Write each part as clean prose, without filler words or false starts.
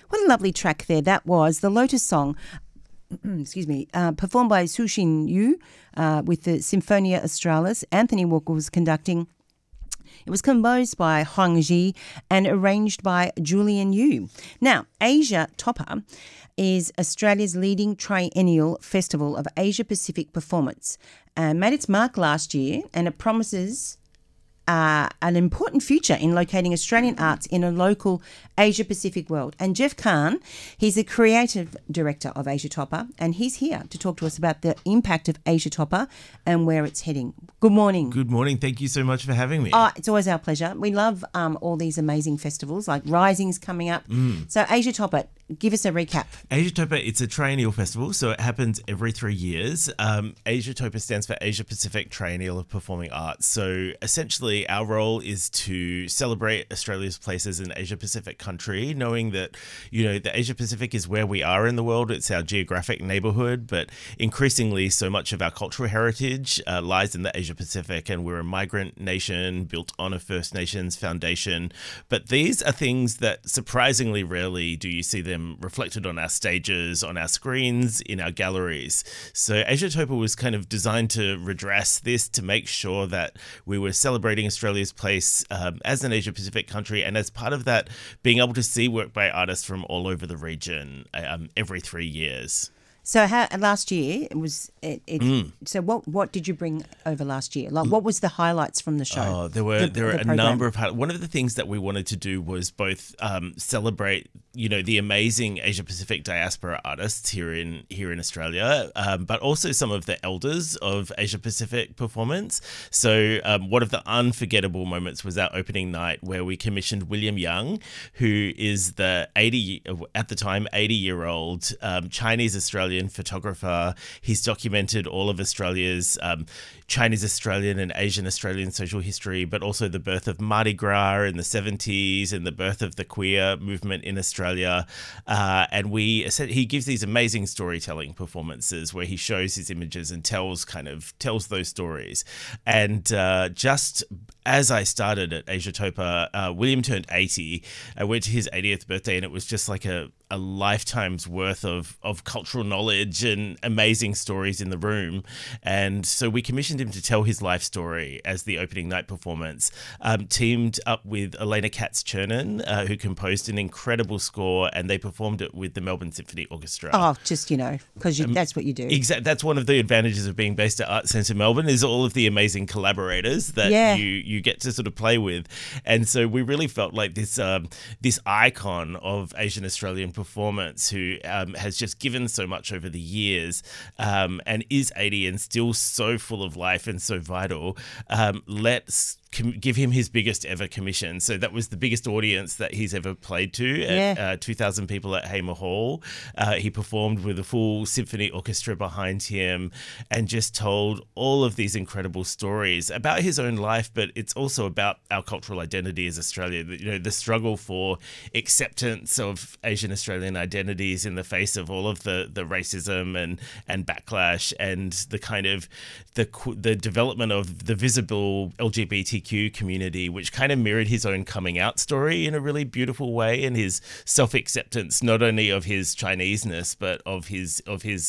What a lovely track there. That was the Lotus Song, excuse me, performed by Sushin Yu with the Symphonia Australis. Anthony Walker was conducting. It was composed by Huang Ji and arranged by Julian Yu. Now, Asia Topper is Australia's leading triennial festival of Asia-Pacific performance. Made its mark last year, and it promises an important future in locating Australian arts in a local Asia-Pacific world. And Jeff Kahn, he's the creative director of Asia Topper, and he's here to talk to us about the impact of Asia Topper and where it's heading. Good morning. Good morning. Thank you so much for having me. Oh, it's always our pleasure. We love all these amazing festivals, like Rising's coming up. So Asia Topper, give us a recap. Asia Topper, it's a triennial festival, so it happens every 3 years. Asia Topper stands for Asia Pacific Triennial of Performing Arts. So essentially, our role is to celebrate Australia's place as an Asia Pacific country, knowing that, you know, the Asia Pacific is where we are in the world. It's our geographic neighborhood, but increasingly so much of our cultural heritage lies in the Asia Pacific, and we're a migrant nation built on a First Nations foundation. But these are things that surprisingly rarely do you see them reflected on our stages, on our screens, in our galleries. So Asia Topper was kind of designed to redress this, to make sure that we were celebrating Australia's place as an Asia Pacific country, and as part of that, being able to see work by artists from all over the region every 3 years. So last year it was So what did you bring over last year? Like, what was the highlights from the show? Oh, there were a number of highlights. One of the things that we wanted to do was both celebrate, you know, the amazing Asia Pacific diaspora artists here in Australia, but also some of the elders of Asia Pacific performance. So one of the unforgettable moments was our opening night, where we commissioned William Young, who is the 80-year-old Chinese Australian photographer. He's documented all of Australia's Chinese Australian and Asian Australian social history, but also the birth of Mardi Gras in the 70s and the birth of the queer movement in Australia. And he gives these amazing storytelling performances where he shows his images and tells those stories. And just as I started at Asia Topper, William turned 80. I went to his 80th birthday, and it was just like a lifetime's worth of cultural knowledge and amazing stories in the room. And so we commissioned him to tell his life story as the opening night performance, teamed up with Elena Katz-Chernin, who composed an incredible score, and they performed it with the Melbourne Symphony Orchestra. Oh, just, you know, because that's what you do. Exactly. That's one of the advantages of being based at Arts Centre Melbourne, is all of the amazing collaborators that you get to sort of play with. And so we really felt like this icon of Asian Australian performance, who has just given so much over the years, and is 80 and still so full of life and so vital. Let's give him his biggest ever commission. So that was the biggest audience that he's ever played to, at 2,000 people at Hamer Hall. He performed with a full symphony orchestra behind him and just told all of these incredible stories about his own life, but it's also about our cultural identity as Australia. You know, the struggle for acceptance of Asian Australian identities in the face of all of the racism and backlash, and the kind of the development of the visible LGBTQ community, which kind of mirrored his own coming out story in a really beautiful way, and his self-acceptance, not only of his Chineseness, but of his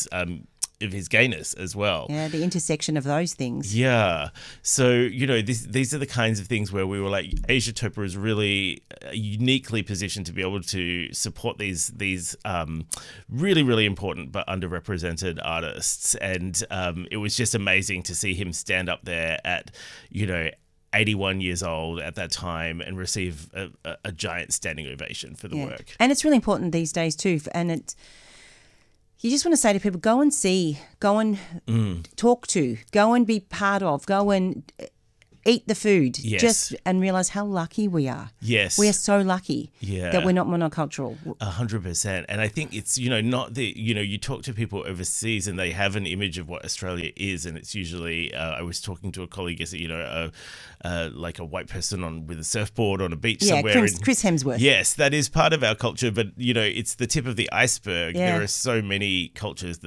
gayness as well. Yeah, the intersection of those things. Yeah. So, you know, these are the kinds of things where we were like, Asia Topper is really uniquely positioned to be able to support these really, really important but underrepresented artists. And it was just amazing to see him stand up there at, you know, 81 years old at that time and receive a giant standing ovation for the work. And it's really important these days too. And you just want to say to people, go and see, go and talk to, go and be part of, go and eat the food, and realise how lucky we are. Yes. We are so lucky that we're not monocultural. 100%. And I think it's, you know, not the, you know, you talk to people overseas and they have an image of what Australia is, and it's usually, I was talking to a colleague yesterday, you know, like a white person with a surfboard on a beach somewhere. Chris Hemsworth. Yes, that is part of our culture, but, you know, it's the tip of the iceberg. There are so many cultures that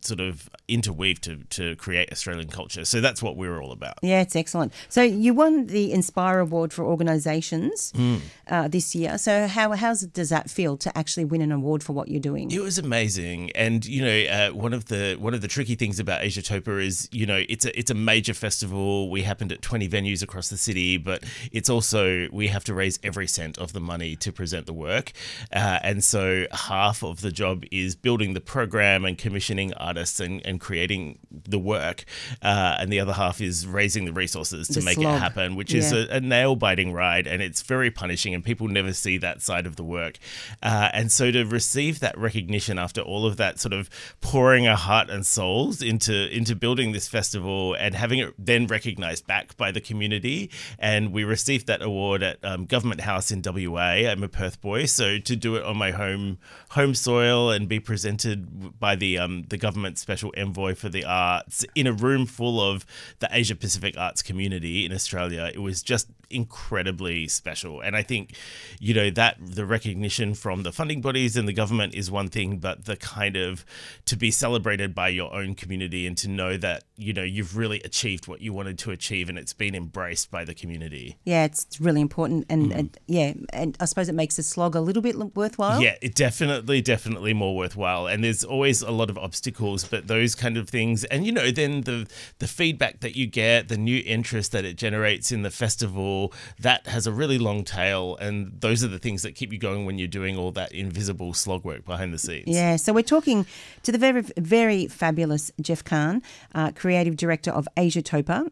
sort of interweave to create Australian culture. So that's what we're all about. Yeah, it's excellent. So you won the Inspire Award for organisations this year. So how does that feel to actually win an award for what you're doing? It was amazing, and one of the tricky things about Asiatopa is it's a major festival. We happened at 20 venues across the city, but it's also we have to raise every cent of the money to present the work, and so half of the job is building the program and commissioning artists and creating the work, and the other half is raising the resources to make it happen, which is a nail-biting ride, and it's very punishing, and people never see that side of the work. And so to receive that recognition after all of that sort of pouring our heart and souls into building this festival and having it then recognised back by the community, and we received that award at Government House in WA. I'm a Perth boy, so to do it on my home soil and be presented by the government special envoy for the arts in a room full of the Asia Pacific arts community in Australia, it was just incredibly special. And I think that the recognition from the funding bodies and the government is one thing, but the kind of to be celebrated by your own community and to know that you've really achieved what you wanted to achieve and it's been embraced by the community. Yeah, it's really important, and I suppose it makes the slog a little bit worthwhile. Yeah, it definitely more worthwhile, and there's always a lot of obstacles, but those kind of things, and then the feedback that you get, the new interest that it generates in the festival, that has a really long tail, and those are the things that keep you going when you're doing all that invisible slog work behind the scenes. Yeah, so we're talking to the very, very fabulous Jeff Kahn, Creative Director of Asiatopa.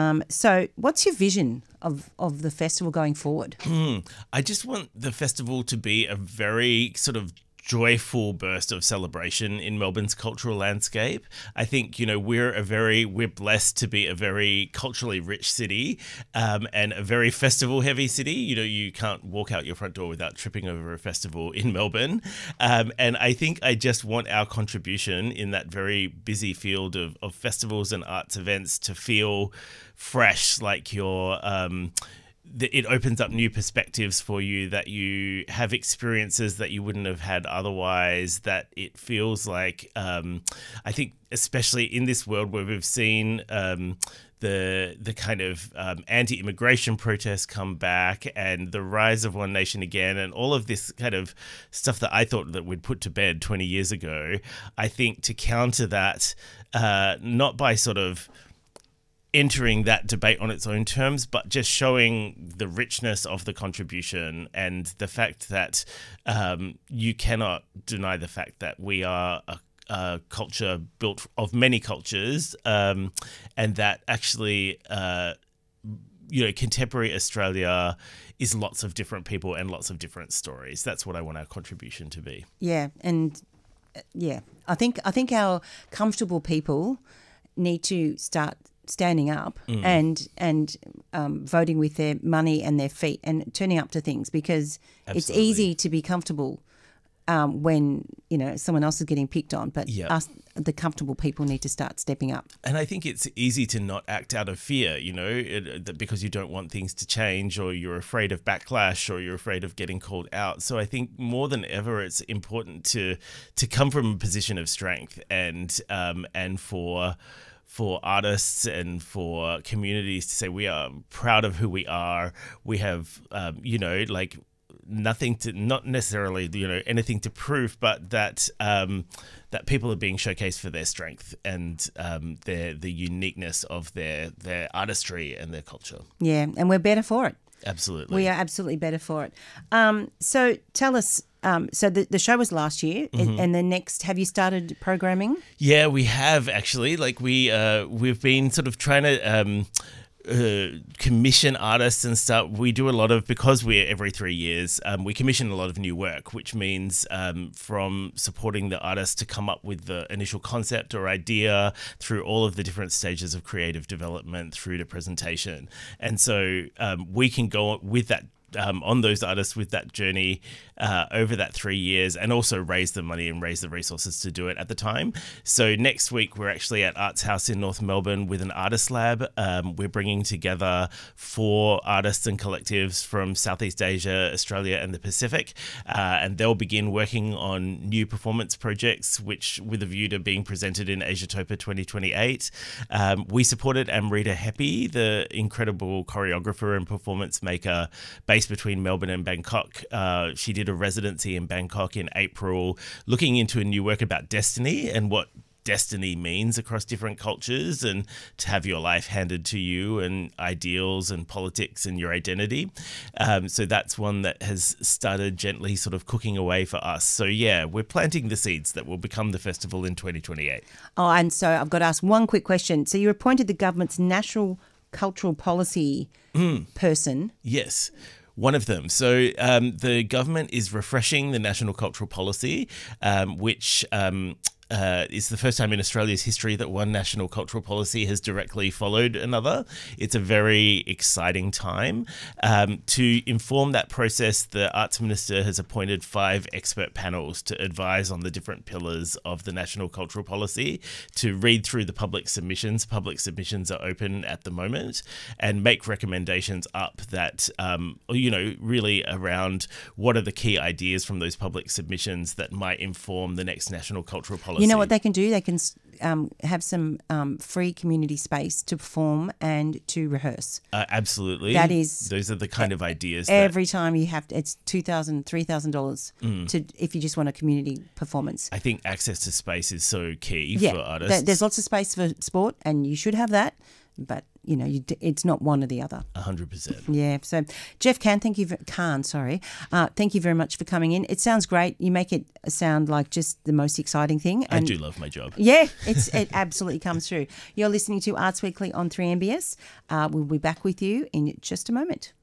So what's your vision of the festival going forward? I just want the festival to be a very sort of joyful burst of celebration in Melbourne's cultural landscape. I think, we're blessed to be a very culturally rich city, and a very festival heavy city. You can't walk out your front door without tripping over a festival in Melbourne. And I think I just want our contribution in that very busy field of festivals and arts events to feel fresh, like it opens up new perspectives for you, that you have experiences that you wouldn't have had otherwise, that it feels like, I think especially in this world where we've seen the kind of anti-immigration protests come back and the rise of One Nation again and all of this kind of stuff that I thought that we'd put to bed 20 years ago, I think to counter that, not by sort of entering that debate on its own terms, but just showing the richness of the contribution and the fact that you cannot deny the fact that we are a culture built of many cultures, and that actually, contemporary Australia is lots of different people and lots of different stories. That's what I want our contribution to be. Yeah, and I think our comfortable people need to start standing up and voting with their money and their feet and turning up to things, because It's easy to be comfortable when someone else is getting picked on, but us, the comfortable people, need to start stepping up. And I think it's easy to not act out of fear, because you don't want things to change, or you're afraid of backlash, or you're afraid of getting called out. So I think more than ever, it's important to come from a position of strength, and for artists and for communities to say we are proud of who we are. We have, nothing to, not necessarily, anything to prove, but that that people are being showcased for their strength and the uniqueness of their artistry and their culture. Yeah, and we're better for it. Absolutely. We are absolutely better for it. So tell us, so the show was last year, and the next, have you started programming? Yeah, we have actually. Like we've been sort of trying to commission artists and stuff. We do a lot of, because we're every 3 years, we commission a lot of new work, which means from supporting the artist to come up with the initial concept or idea through all of the different stages of creative development through to presentation. And so we can go with that on those artists with that journey over that 3 years, and also raise the money and raise the resources to do it at the time. So next week we're actually at Arts House in North Melbourne with an artist lab. We're bringing together 4 artists and collectives from Southeast Asia, Australia and the Pacific, and they'll begin working on new performance projects, which with a view to being presented in Asiatopa 2028. We supported Amrita Hepi, the incredible choreographer and performance maker based between Melbourne and Bangkok. She did a residency in Bangkok in April, looking into a new work about destiny and what destiny means across different cultures, and to have your life handed to you, and ideals and politics and your identity. So that's one that has started gently sort of cooking away for us. So yeah, we're planting the seeds that will become the festival in 2028. Oh, and so I've got to ask one quick question. So you appointed the government's National Cultural Policy person. Yes. One of them. So the government is refreshing the National Cultural Policy, which is the first time in Australia's history that one national cultural policy has directly followed another. It's a very exciting time. To inform that process, the Arts Minister has appointed 5 expert panels to advise on the different pillars of the National Cultural Policy, to read through the public submissions. Public submissions are open at the moment, and make recommendations up that, really around what are the key ideas from those public submissions that might inform the next National Cultural Policy. You know what they can do? They can have some free community space to perform and to rehearse. Absolutely. Those are the kind of ideas. Every time you have to, it's $2,000, $3,000 to if you just want a community performance. I think access to space is so key for artists. There's lots of space for sport, and you should have that. But it's not one or the other. 100%. Yeah. So, Jeff Kahn, thank you very much for coming in. It sounds great. You make it sound like just the most exciting thing. And I do love my job. Yeah, it absolutely comes through. You're listening to Arts Weekly on 3MBS. We'll be back with you in just a moment.